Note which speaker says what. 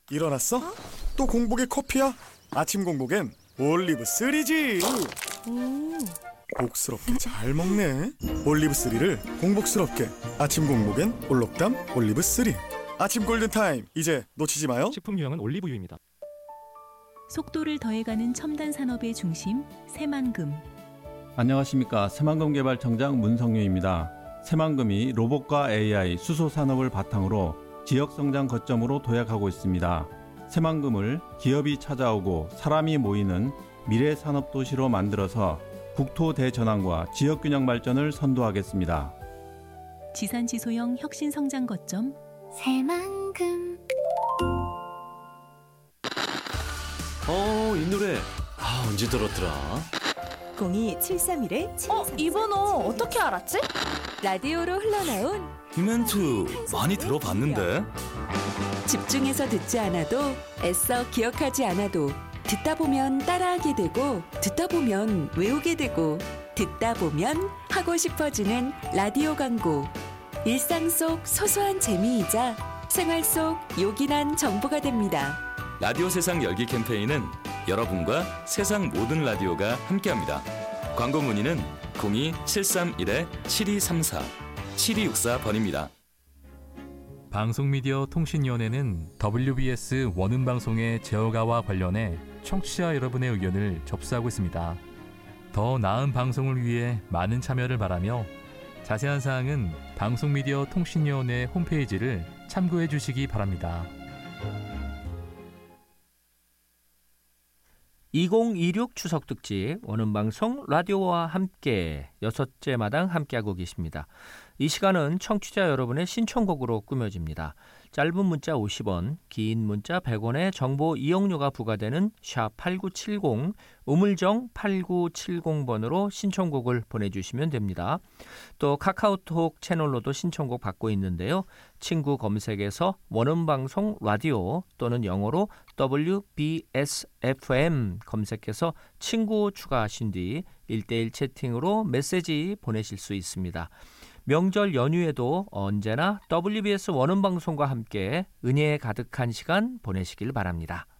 Speaker 1: 일어났어? 또 공복에 커피야? 아침 공복엔 올리브 3지. 복스럽게 잘 먹네. 올리브 3를 공복스럽게. 아침 공복엔 올록담 올리브 3. 아침 골든타임, 이제 놓치지 마요.
Speaker 2: 식품 유형은 올리브유입니다.
Speaker 3: 속도를 더해가는 첨단 산업의 중심 새만금.
Speaker 4: 안녕하십니까. 새만금 개발청장 문성유입니다. 새만금이 로봇과 AI, 수소 산업을 바탕으로 지역 성장 거점으로 도약하고 있습니다. 새만금을 기업이 찾아오고 사람이 모이는 미래 산업 도시로 만들어서 국토 대전환과 지역 균형 발전을 선도하겠습니다.
Speaker 3: 지산지소형 혁신 성장 거점 새만금.
Speaker 5: 이 노래 언제 들었더라?
Speaker 6: 02731-7234.
Speaker 7: 이 번호 어떻게 알았지?
Speaker 6: 라디오로 흘러나온
Speaker 5: 이 멘트 많이 들어봤는데.
Speaker 6: 집중해서 듣지 않아도 애써 기억하지 않아도 듣다 보면 따라하게 되고 듣다 보면 외우게 되고 듣다 보면 하고 싶어지는 라디오 광고. 일상 속 소소한 재미이자 생활 속 요긴한 정보가 됩니다.
Speaker 5: 라디오 세상 열기 캠페인은 여러분과 세상 모든 라디오가 함께합니다. 광고 문의는 02-731-7234 7264번입니다.
Speaker 2: 방송미디어통신위원회는 WBS 원음방송의 제어가와 관련해 청취자 여러분의 의견을 접수하고 있습니다. 더 나은 방송을 위해 많은 참여를 바라며 자세한 사항은 방송미디어통신위원회 홈페이지를 참고해 주시기 바랍니다.
Speaker 8: 2026 추석 특집 원음방송 라디오와 함께 6째 마당 함께하고 계십니다. 이 시간은 청취자 여러분의 신청곡으로 꾸며집니다. 짧은 문자 50원, 긴 문자 100원의 정보 이용료가 부과되는 샵8970, 우물정 8970번으로 신청곡을 보내주시면 됩니다. 또 카카오톡 채널로도 신청곡 받고 있는데요. 친구 검색에서 원음방송 라디오 또는 영어로 WBSFM 검색해서 친구 추가하신 뒤 1:1 채팅으로 메시지 보내실 수 있습니다. 명절 연휴에도 언제나 WBS 원음방송과 함께 은혜 가득한 시간 보내시길 바랍니다.